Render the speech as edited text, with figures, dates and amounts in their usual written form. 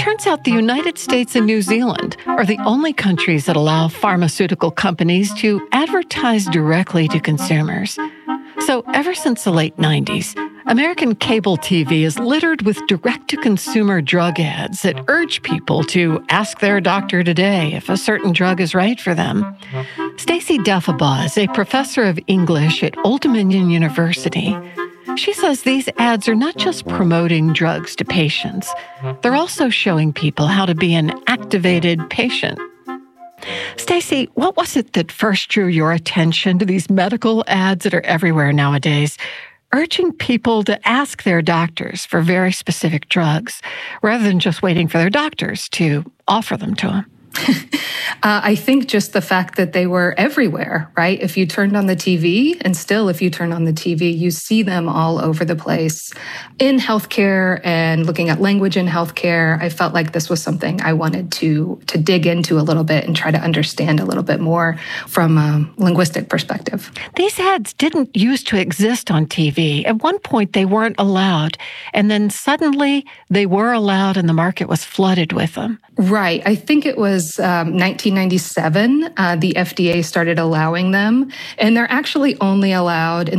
Turns out the United States and New Zealand are the only countries that allow pharmaceutical companies to advertise directly to consumers. So ever since the late 90s, American cable TV is littered with direct-to-consumer drug ads that urge people to ask their doctor today if a certain drug is right for them. Stacey Deffebaugh is a professor of English at Old Dominion University. She says these ads are not just promoting drugs to patients, they're also showing people how to be an activated patient. Stacey, what was it that first drew your attention to these medical ads that are everywhere nowadays, urging people to ask their doctors for very specific drugs, rather than just waiting for their doctors to offer them to them? I think just the fact that they were everywhere, right? If you turned on the TV, and still if you turn on the TV, you see them all over the place in healthcare and looking at language in healthcare. I felt like this was something I wanted to dig into a little bit and try to understand a little bit more from a linguistic perspective. These ads didn't used to exist on TV. At one point, they weren't allowed, and then suddenly they were allowed and the market was flooded with them. Right. I think it was 1997, the FDA started allowing them, and they're actually only allowed in